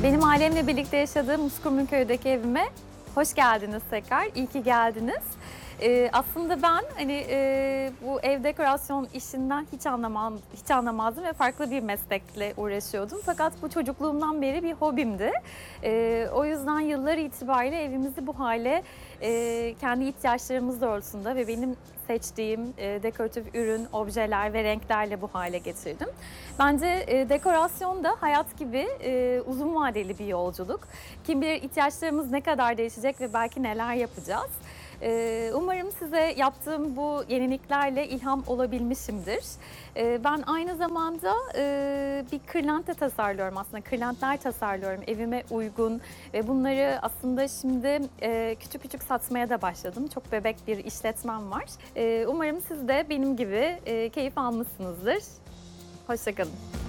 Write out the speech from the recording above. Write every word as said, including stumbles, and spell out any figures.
Benim ailemle birlikte yaşadığım Uskumruköy'deki evime hoş geldiniz tekrar. İyi ki geldiniz. Ee, aslında ben hani e, bu ev dekorasyon işinden hiç anlamam, hiç anlamazdım ve farklı bir meslekle uğraşıyordum. Fakat bu çocukluğumdan beri bir hobimdi. Ee, o yüzden yıllar itibariyle evimizi bu hale e, kendi ihtiyaçlarımız doğrultusunda ve benim seçtiğim e, dekoratif ürün, objeler ve renklerle bu hale getirdim. Bence e, dekorasyon da hayat gibi e, uzun vadeli bir yolculuk. Kim bilir ihtiyaçlarımız ne kadar değişecek ve belki neler yapacağız. Ee, Umarım size yaptığım bu yeniliklerle ilham olabilmişimdir. Ee, Ben aynı zamanda e, bir kırlente tasarlıyorum aslında. Kırlentler tasarlıyorum evime uygun ve bunları aslında şimdi e, küçük küçük satmaya da başladım. Çok bebek bir işletmem var. Ee, Umarım siz de benim gibi e, keyif almışsınızdır. Hoşça kalın.